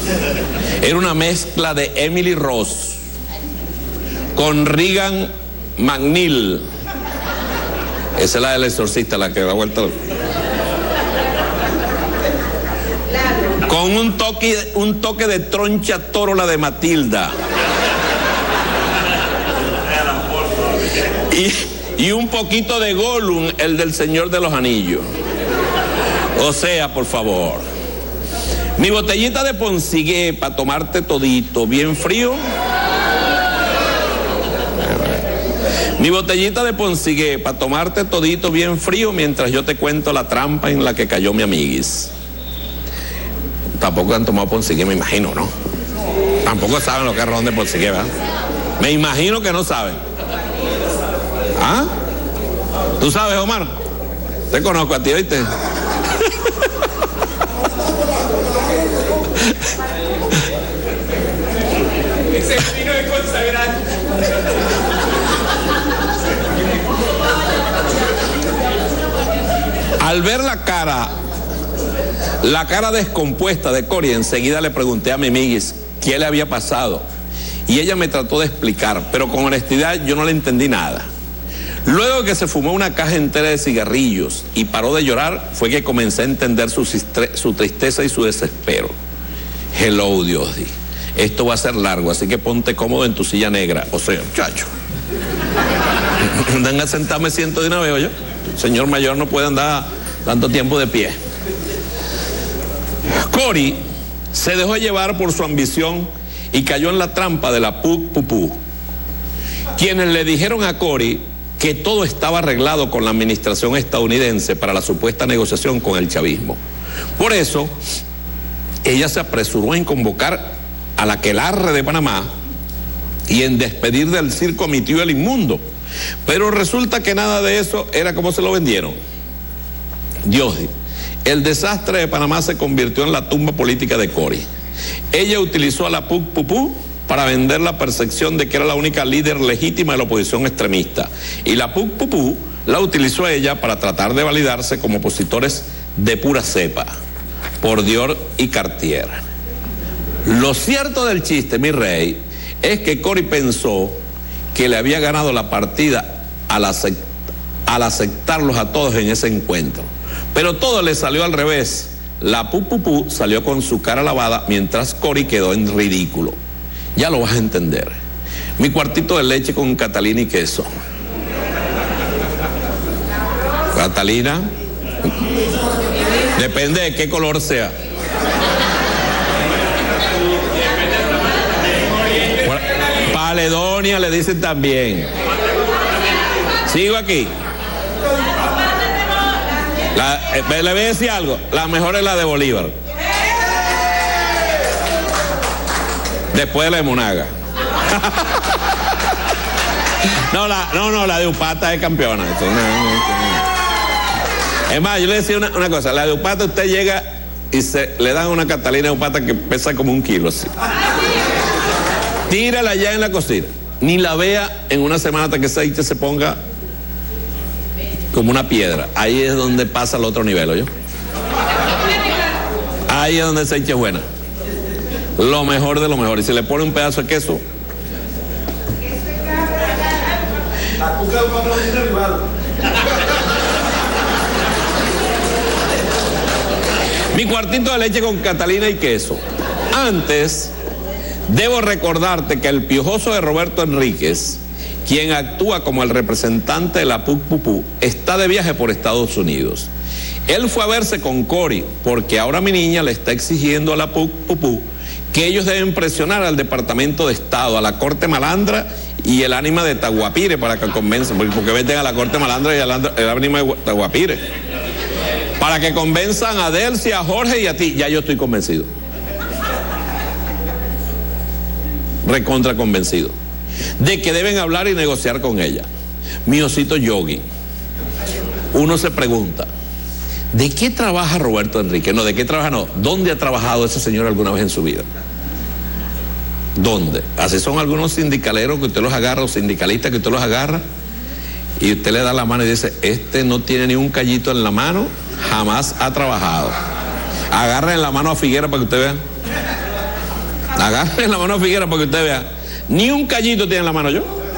Era una mezcla de Emily Ross con Regan McNeil. Esa es la del exorcista, la que da vuelta. Con un toque de Troncha Toro, la de Matilda. Y un poquito de Gollum, el del Señor de los Anillos. O sea, por favor. Mi botellita de Poncigué para tomarte todito bien frío. Mi botellita de Poncigué para tomarte todito bien frío mientras yo te cuento la trampa en la que cayó mi amiguis. Tampoco han tomado Poncigué, me imagino, ¿no? Tampoco saben lo que es ron de Poncigué, ¿verdad? Me imagino que no saben. ¿Ah? ¿Tú sabes, Omar? Te conozco a ti, ¿oíste? Ese vino de consagrar. Al ver la cara descompuesta de Cory, enseguida le pregunté a mi amiguis qué le había pasado. Y ella me trató de explicar, pero con honestidad yo no le entendí nada. Luego que se fumó una caja entera de cigarrillos y paró de llorar, fue que comencé a entender su tristeza y su desespero. Hello, Dios, esto va a ser largo, así que ponte cómodo en tu silla negra. O sea, muchacho, vengan a sentarme, siento de una vez, oye. Señor mayor no puede andar tanto tiempo de pie. Cory se dejó llevar por su ambición y cayó en la trampa de la PUC-PUPU. Quienes le dijeron a Cory que todo estaba arreglado con la administración estadounidense para la supuesta negociación con el chavismo. Por eso, ella se apresuró en convocar a la aquelarre de Panamá y en despedir del circo a mi tío el inmundo. Pero resulta que nada de eso era como se lo vendieron. Dios, el desastre de Panamá se convirtió en la tumba política de Cory. Ella utilizó a la PUC-PUPU para vender la percepción de que era la única líder legítima de la oposición extremista. Y la PUC-PUPU la utilizó a ella para tratar de validarse como opositores de pura cepa, por Dior y Cartier. Lo cierto del chiste, mi rey, es que Cory pensó que le había ganado la partida al aceptarlos a todos en ese encuentro. Pero todo le salió al revés. La PUC-PUPU salió con su cara lavada mientras Cory quedó en ridículo. Ya lo vas a entender. Mi cuartito de leche con Catalina y queso. Catalina, depende de qué color sea. Paledonia le dicen también. Sigo aquí. Le voy a decir algo. La mejor es la de Bolívar. Después de la de Monaga. No, la de Upata es campeona. Es más, yo le decía una cosa. La de Upata, usted llega y le dan una Catalina de Upata que pesa como 1 kilo. Así. Tírala ya en la cocina. Ni la vea en una semana hasta que ese aceite se ponga como una piedra. Ahí es donde pasa el otro nivel, ¿oye? Ahí es donde el aceite es buena. Lo mejor de lo mejor. Y si le pone un pedazo de queso. La cuca de un patrón rival. Mi cuartito de leche con Catalina y queso. Antes, debo recordarte que el piojoso de Roberto Enríquez, quien actúa como el representante de la PUC-PUPU, está de viaje por Estados Unidos. Él fue a verse con Cory, porque ahora mi niña le está exigiendo a la PUC-PUPU que ellos deben presionar al Departamento de Estado, a la Corte Malandra y el ánima de Taguapire para que convenzan, porque veten a la Corte Malandra y el ánima de Taguapire, para que convenzan a Delcy, a Jorge y a ti. Ya yo estoy convencido. Recontra convencido de que deben hablar y negociar con ella. Mi osito Yogi. Uno se pregunta, ¿de qué trabaja Roberto Enríquez? No, ¿de qué trabaja? No. ¿Dónde ha trabajado ese señor alguna vez en su vida? ¿Dónde? Así son algunos sindicaleros que usted los agarra, o sindicalistas que usted los agarra, y usted le da la mano y dice, este no tiene ni un callito en la mano, jamás ha trabajado. Agarren la mano a Figuera para que usted vea. Agarren la mano a Figuera para que usted vea. Ni un callito tiene en la mano yo.